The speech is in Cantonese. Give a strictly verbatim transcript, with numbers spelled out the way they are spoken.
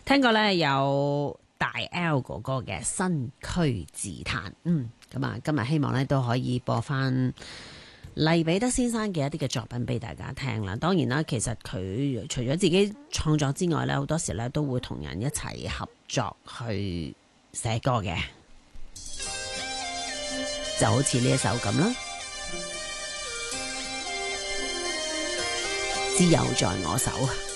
聽過咧有大 L 哥哥嘅新區自彈，嗯，咁啊，今日希望咧都可以播翻黎彼得先生嘅一啲嘅作品俾大家聽啦。當然啦，其實佢除咗自己創作之外咧，好多時咧都會同人一齊合作去寫歌嘅，就好似呢一首咁啦，只有在我手。